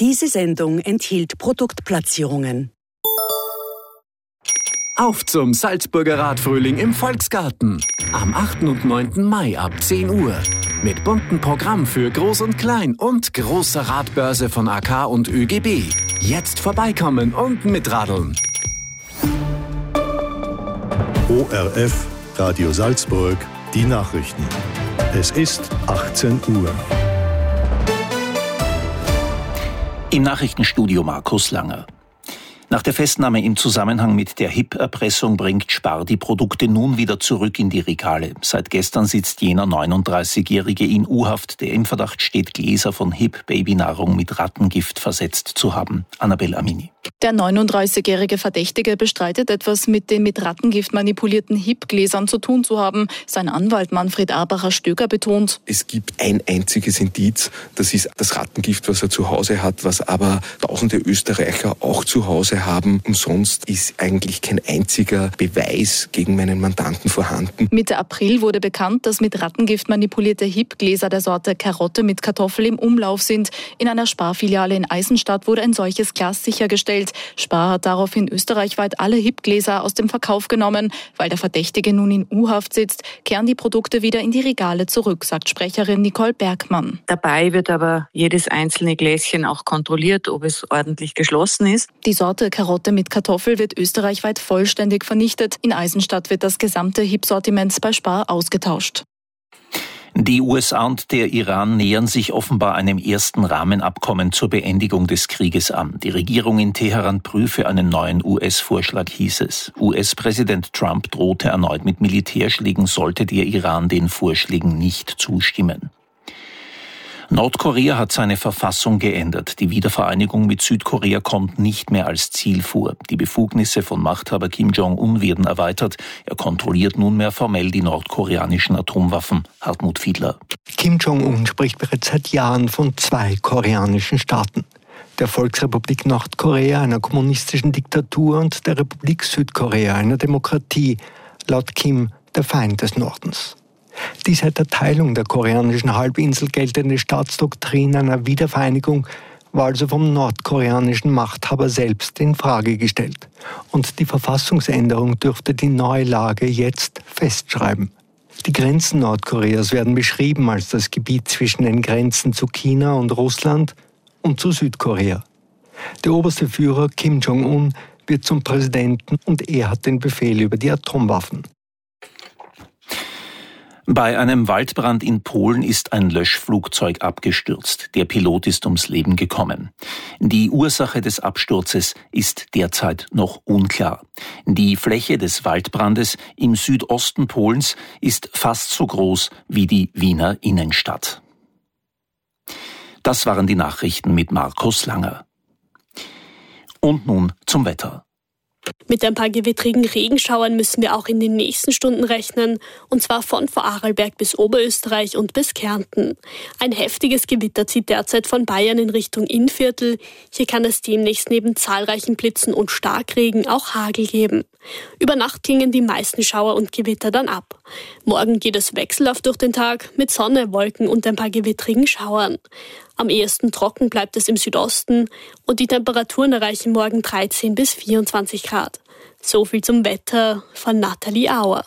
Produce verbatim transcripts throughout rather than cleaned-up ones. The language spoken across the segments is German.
Diese Sendung enthielt Produktplatzierungen. Auf zum Salzburger Radfrühling im Volksgarten. Am achten und neunten Mai ab zehn Uhr. Mit buntem Programm für Groß und Klein und großer Radbörse von A K und Ö G B. Jetzt vorbeikommen und mitradeln. O R F, Radio Salzburg, die Nachrichten. Es ist achtzehn Uhr. Im Nachrichtenstudio Markus Langer. Nach der Festnahme im Zusammenhang mit der H I P-Erpressung bringt Spar die Produkte nun wieder zurück in die Regale. Seit gestern sitzt jener neununddreißigjährige in U-Haft, der im Verdacht steht, Gläser von H I P-Babynahrung mit Rattengift versetzt zu haben. Annabel Amini. Der neununddreißigjährige Verdächtige bestreitet, etwas mit den mit Rattengift manipulierten H I P-Gläsern zu tun zu haben. Sein Anwalt Manfred Arbacher-Stöger betont: Es gibt ein einziges Indiz, das ist das Rattengift, was er zu Hause hat, was aber tausende Österreicher auch zu Hause haben. Und sonst ist eigentlich kein einziger Beweis gegen meinen Mandanten vorhanden. Mitte April wurde bekannt, dass mit Rattengift manipulierte H I P-Gläser der Sorte Karotte mit Kartoffel im Umlauf sind. In einer Spar-Filiale in Eisenstadt wurde ein solches Glas sichergestellt. Spar hat daraufhin österreichweit alle H I P-Gläser aus dem Verkauf genommen. Weil der Verdächtige nun in U-Haft sitzt, kehren die Produkte wieder in die Regale zurück, sagt Sprecherin Nicole Bergmann. Dabei wird aber jedes einzelne Gläschen auch kontrolliert, ob es ordentlich geschlossen ist. Die Sorte Karotte mit Kartoffel wird österreichweit vollständig vernichtet. In Eisenstadt wird das gesamte H I P-Sortiment bei Spar ausgetauscht. Die U S A und der Iran nähern sich offenbar einem ersten Rahmenabkommen zur Beendigung des Krieges an. Die Regierung in Teheran prüfe einen neuen U S-Vorschlag, hieß es. U S-Präsident Trump drohte erneut mit Militärschlägen, sollte der Iran den Vorschlägen nicht zustimmen. Nordkorea hat seine Verfassung geändert. Die Wiedervereinigung mit Südkorea kommt nicht mehr als Ziel vor. Die Befugnisse von Machthaber Kim Jong-un werden erweitert. Er kontrolliert nunmehr formell die nordkoreanischen Atomwaffen. Hartmut Fiedler. Kim Jong-un spricht bereits seit Jahren von zwei koreanischen Staaten. Der Volksrepublik Nordkorea, einer kommunistischen Diktatur, und der Republik Südkorea, einer Demokratie. Laut Kim der Feind des Nordens. Die seit der Teilung der koreanischen Halbinsel geltende Staatsdoktrin einer Wiedervereinigung war also vom nordkoreanischen Machthaber selbst in Frage gestellt. Und die Verfassungsänderung dürfte die neue Lage jetzt festschreiben. Die Grenzen Nordkoreas werden beschrieben als das Gebiet zwischen den Grenzen zu China und Russland und zu Südkorea. Der oberste Führer Kim Jong-un wird zum Präsidenten und er hat den Befehl über die Atomwaffen. Bei einem Waldbrand in Polen ist ein Löschflugzeug abgestürzt. Der Pilot ist ums Leben gekommen. Die Ursache des Absturzes ist derzeit noch unklar. Die Fläche des Waldbrandes im Südosten Polens ist fast so groß wie die Wiener Innenstadt. Das waren die Nachrichten mit Markus Langer. Und nun zum Wetter. Mit ein paar gewittrigen Regenschauern müssen wir auch in den nächsten Stunden rechnen, und zwar von Vorarlberg bis Oberösterreich und bis Kärnten. Ein heftiges Gewitter zieht derzeit von Bayern in Richtung Innviertel. Hier kann es demnächst neben zahlreichen Blitzen und Starkregen auch Hagel geben. Über Nacht klingen die meisten Schauer und Gewitter dann ab. Morgen geht es wechselhaft durch den Tag mit Sonne, Wolken und ein paar gewittrigen Schauern. Am ehesten trocken bleibt es im Südosten und die Temperaturen erreichen morgen dreizehn bis vierundzwanzig Grad. So viel zum Wetter von Nathalie Auer.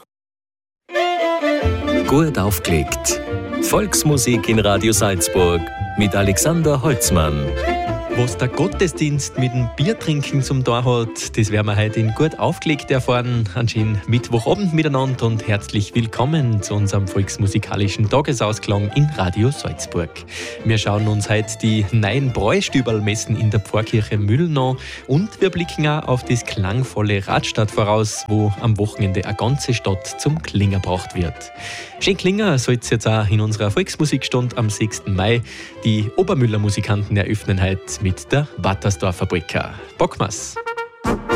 Gut aufgelegt. Volksmusik in Radio Salzburg mit Alexander Holzmann. Was der Gottesdienst mit dem Biertrinken zum Tor hat, das werden wir heute in Gut aufgelegt erfahren. Einen schönen Mittwochabend miteinander und herzlich willkommen zu unserem volksmusikalischen Tagesausklang in Radio Salzburg. Wir schauen uns heute die neuen Bräustüberlmessen in der Pfarrkirche Mühlen an und wir blicken auch auf das klangvolle Radstadt voraus, wo am Wochenende eine ganze Stadt zum Klingen gebracht wird. Schön klingen soll es jetzt auch in unserer Volksmusikstunde am sechsten Mai. Die Obermüller Musikanten eröffnen heute mit der Wattersdorfer Polka. Bocken wir's!